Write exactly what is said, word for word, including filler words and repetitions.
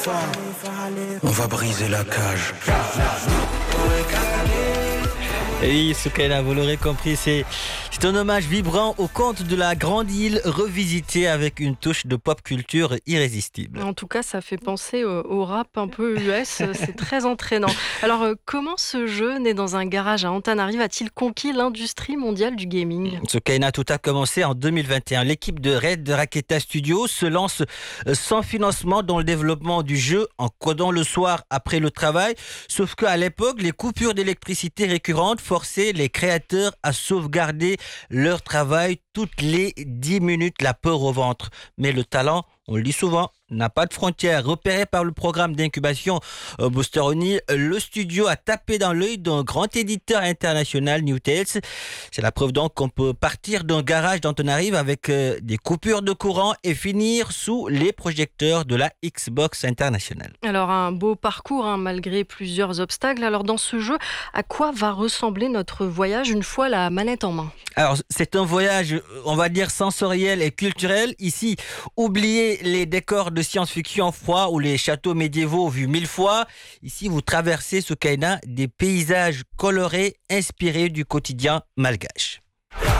On va briser la cage. Et oui, Soukaina, vous l'aurez compris, c'est, c'est un hommage vibrant au conte de la Grande Île revisité avec une touche de pop culture irrésistible. En tout cas, ça fait penser au, au rap un peu U S, c'est très entraînant. Alors, euh, comment ce jeu, né dans un garage à Antananarive, a-t-il conquis l'industrie mondiale du gaming ? Soukaina, tout a commencé en deux mille vingt et un. L'équipe de Red Raketa Studios se lance sans financement dans le développement du jeu en codant le soir après le travail. Sauf qu'à l'époque, les coupures d'électricité récurrentes forçaient les créateurs à sauvegarder leur travail toutes les dix minutes, la peur au ventre. Mais le talent, on le dit souvent, n'a pas de frontières. Repéré par le programme d'incubation euh, Booster Oni, le studio a tapé dans l'œil d'un grand éditeur international, Newtales. C'est la preuve donc qu'on peut partir d'un garage d'Antananarive avec euh, des coupures de courant et finir sous les projecteurs de la Xbox internationale. Alors, un beau parcours, hein, malgré plusieurs obstacles. Alors, dans ce jeu, à quoi va ressembler notre voyage une fois la manette en main ? Alors, c'est un voyage, on va dire, sensoriel et culturel. Ici, oubliez les décors de science-fiction froid ou les châteaux médiévaux vus mille fois. Ici, vous traversez, Soukaina, des paysages colorés inspirés du quotidien malgache.